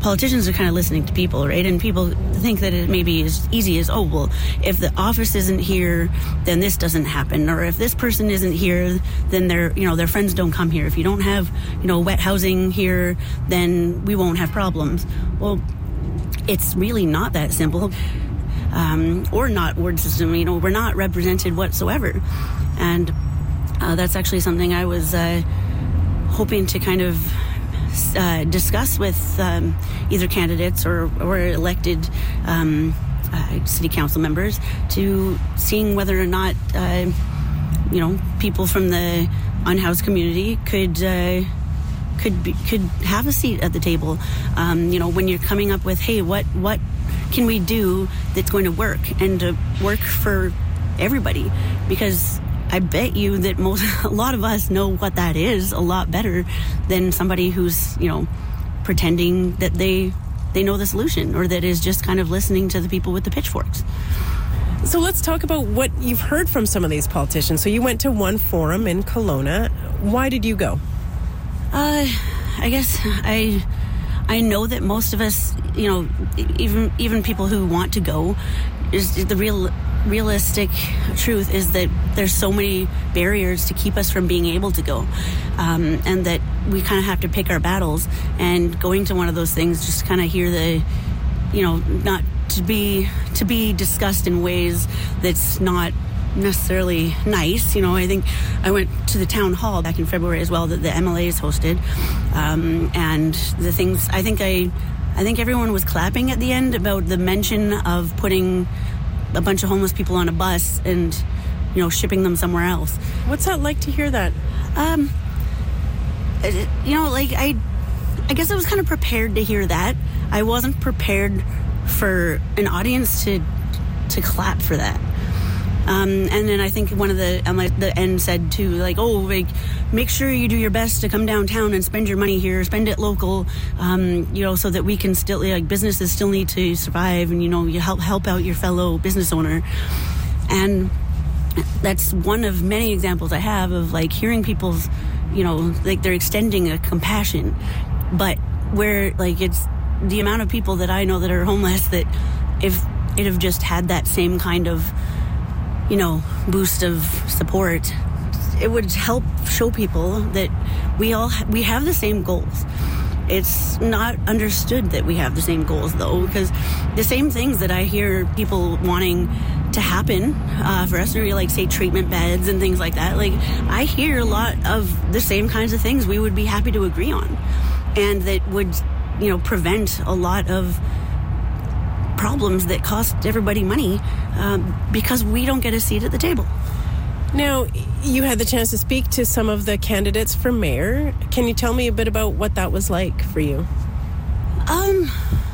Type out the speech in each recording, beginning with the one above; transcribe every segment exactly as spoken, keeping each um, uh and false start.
politicians are kind of listening to people, right? And people think that it may be as easy as, oh, well, if the office isn't here, then this doesn't happen. Or if this person isn't here, then their, you know, their friends don't come here. If you don't have, you know, wet housing here, then we won't have problems. Well, it's really not that simple. Um, or not ward system, you know, we're not represented whatsoever. And uh, that's actually something I was uh, hoping to kind of Uh, discuss with um, either candidates or, or elected um, uh, city council members, to seeing whether or not uh, you know, people from the unhoused community could uh, could be, could have a seat at the table. Um, you know, when you're coming up with, hey, what what can we do that's going to work and to work for everybody? Because I bet you that most, a lot of us know what that is a lot better than somebody who's, you know, pretending that they they know the solution, or that is just kind of listening to the people with the pitchforks. So let's talk about what you've heard from some of these politicians. So you went to one forum in Kelowna. Why did you go? Uh, I guess I I know that most of us, you know, even even people who want to go, is the real. realistic truth is that there's so many barriers to keep us from being able to go, um, and that we kind of have to pick our battles. And going to one of those things, just kind of hear the, you know, not to be to be discussed in ways that's not necessarily nice. You know, I think I went to the town hall back in February as well that the M L As hosted, um, and the things. I think I, I think everyone was clapping at the end about the mention of putting a bunch of homeless people on a bus and, you know, shipping them somewhere else. What's that like to hear that? Um, you know, like I, I guess I was kind of prepared to hear that. I wasn't prepared for an audience to, to clap for that. Um, and then I think one of the um, the end said too, like, oh, like, make sure you do your best to come downtown and spend your money here, spend it local, um, you know, so that we can still, like, businesses still need to survive, and, you know, you help help out your fellow business owner. And that's one of many examples I have of, like, hearing people's, you know, like, they're extending a compassion, but where, like, it's the amount of people that I know that are homeless that if it have just had that same kind of, you know, boost of support, it would help show people that we all ha- we have the same goals. It's not understood that we have the same goals, though, because the same things that I hear people wanting to happen uh, for us, or like, say, treatment beds and things like that, like, I hear a lot of the same kinds of things we would be happy to agree on, and that would, you know, prevent a lot of problems that cost everybody money, um, because we don't get a seat at the table. Now, you had the chance to speak to some of the candidates for mayor. Can you tell me a bit about what that was like for you? Um,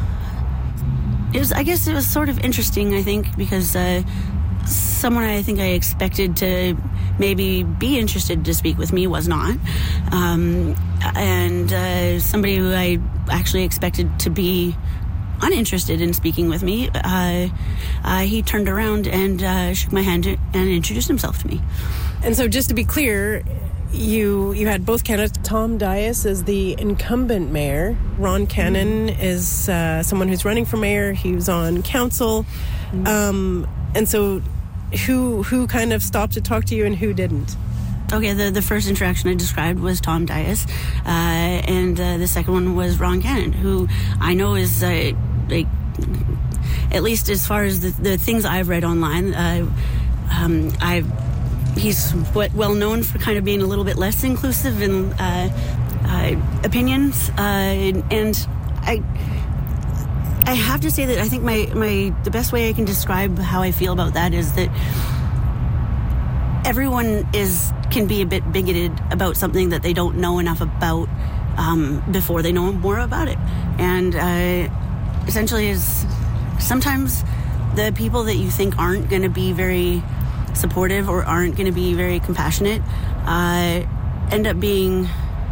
it was, I guess it was sort of interesting, I think, because uh, someone I think I expected to maybe be interested to speak with me was not. Um, and uh, somebody who I actually expected to be uninterested in speaking with me, uh, uh, he turned around and uh, shook my hand and introduced himself to me. And so, just to be clear, you you had both candidates. Tom Dias is the incumbent mayor. Ron Cannon mm-hmm. is uh, someone who's running for mayor. He was on council. Mm-hmm. Um, and so, who who kind of stopped to talk to you and who didn't? Okay, the, the first interaction I described was Tom Dias, uh, and uh, the second one was Ron Cannon, who I know is, uh, like, at least as far as the, the things I've read online, uh, um, I've, he's what, well known for kind of being a little bit less inclusive in uh, uh, opinions, uh, and I I have to say that I think my, my the best way I can describe how I feel about that is that everyone is can be a bit bigoted about something that they don't know enough about um, before they know more about it. And uh, essentially is sometimes the people that you think aren't going to be very supportive or aren't going to be very compassionate uh, end up being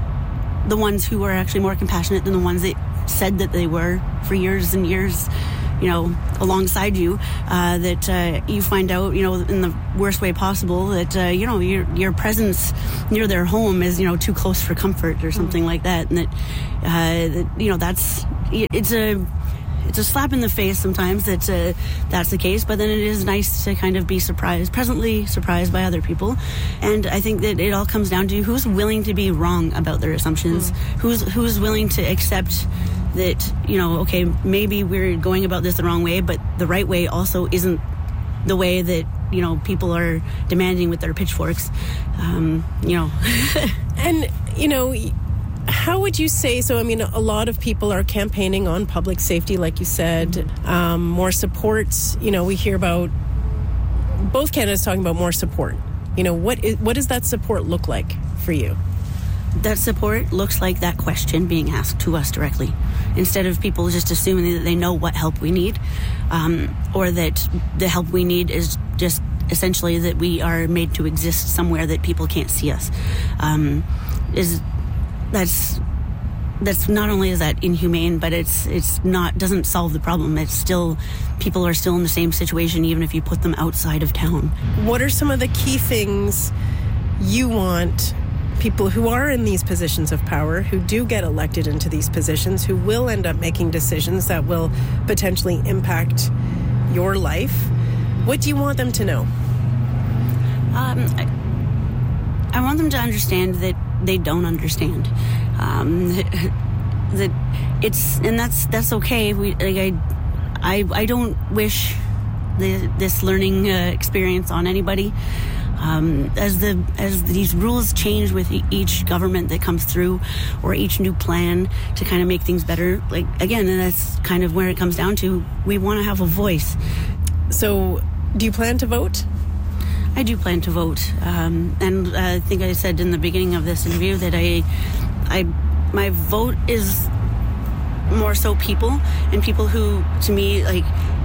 the ones who are actually more compassionate than the ones that said that they were for years and years you know, alongside you, uh, that uh, you find out, you know, in the worst way possible that, uh, you know, your your presence near their home is, you know, too close for comfort or something like that. And that, uh, that you know, that's, it's a, it's a slap in the face sometimes that uh, that's the case, but then it is nice to kind of be surprised, pleasantly surprised by other people. And I think that it all comes down to who's willing to be wrong about their assumptions, mm. who's who's willing to accept that, you know, okay, maybe we're going about this the wrong way, but the right way also isn't the way that, you know, people are demanding with their pitchforks, um, you know. And, you know, how would you say, so I mean, a lot of people are campaigning on public safety, like you said, um, more support. You know, we hear about both candidates talking about more support. You know, what is, what does that support look like for you? That support looks like that question being asked to us directly, instead of people just assuming that they know what help we need, um, or that the help we need is just essentially that we are made to exist somewhere that people can't see us. Um, is that's that's not only is that inhumane, but it's it's not doesn't solve the problem. It's still, people are still in the same situation even if you put them outside of town. What are some of the key things you want people who are in these positions of power, who do get elected into these positions, who will end up making decisions that will potentially impact your life? What do you want them to know? Um, I, I want them to understand that they don't understand. Um, that it's, and that's that's okay. We, like, I, I, I don't wish the, this learning uh, experience on anybody. Um, as the as these rules change with each government that comes through, or each new plan to kind of make things better, like, again, and that's kind of where it comes down to, we want to have a voice. So, do you plan to vote? I do plan to vote, um, and I think I said in the beginning of this interview that I, I, my vote is more so people, and people who, to me, like,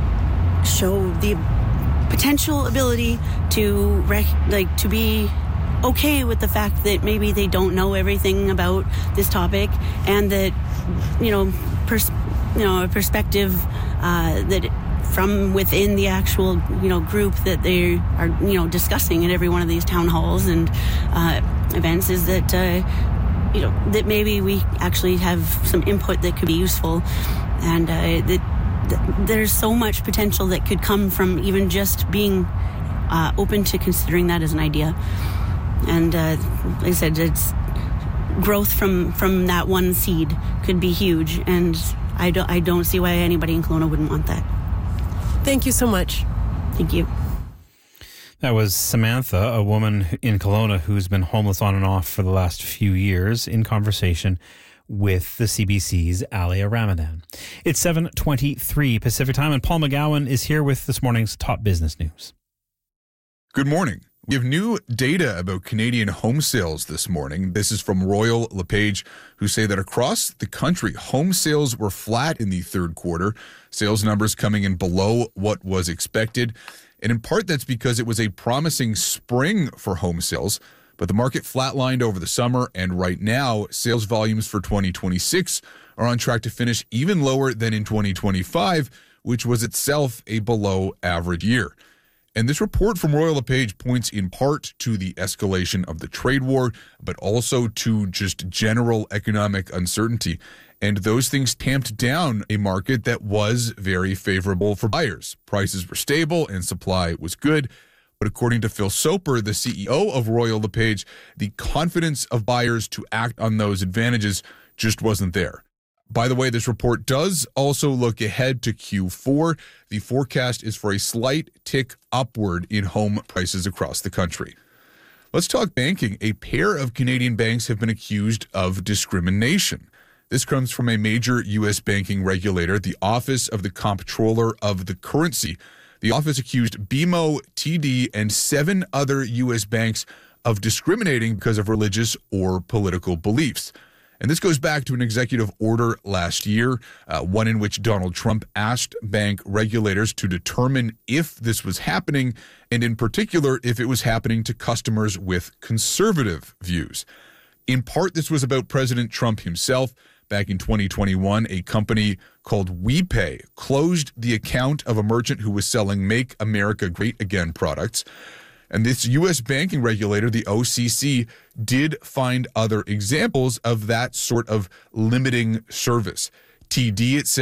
show the potential ability to rec- like to be okay with the fact that maybe they don't know everything about this topic, and that, you know, pers- you know, a perspective uh, that from within the actual, you know, group that they are, you know, discussing at every one of these town halls and uh, events is that, uh, you know, that maybe we actually have some input that could be useful, and uh, that there's so much potential that could come from even just being uh, open to considering that as an idea. And uh, like I said, it's growth from, from that one seed could be huge, and I don't, I don't see why anybody in Kelowna wouldn't want that. Thank you so much. Thank you. That was Samantha, a woman in Kelowna who's been homeless on and off for the last few years, in conversation with the C B C's Alia Ramadan. It's seven twenty-three Pacific Time, and Paul McGowan is here with this morning's top business news. Good morning. We have new data about Canadian home sales this morning. This is from Royal LePage, who say that across the country, home sales were flat in the third quarter. Sales numbers coming in below what was expected. And in part, that's because it was a promising spring for home sales. But the market flatlined over the summer, and right now, sales volumes for twenty twenty-six are on track to finish even lower than in twenty twenty-five, which was itself a below-average year. And this report from Royal LePage points in part to the escalation of the trade war, but also to just general economic uncertainty. And those things tamped down a market that was very favorable for buyers. Prices were stable and supply was good. But according to Phil Soper, the C E O of Royal LePage, the confidence of buyers to act on those advantages just wasn't there. By the way, this report does also look ahead to Q four. The forecast is for a slight tick upward in home prices across the country. Let's talk banking. A pair of Canadian banks have been accused of discrimination. This comes from a major U S banking regulator, the Office of the Comptroller of the Currency. The office accused B M O, T D, and seven other U S banks of discriminating because of religious or political beliefs. And this goes back to an executive order last year, uh, one in which Donald Trump asked bank regulators to determine if this was happening, and in particular, if it was happening to customers with conservative views. In part, this was about President Trump himself. back in twenty twenty-one, a company called WePay closed the account of a merchant who was selling Make America Great Again products. And this U S banking regulator, the O C C, did find other examples of that sort of limiting service. T D, it says,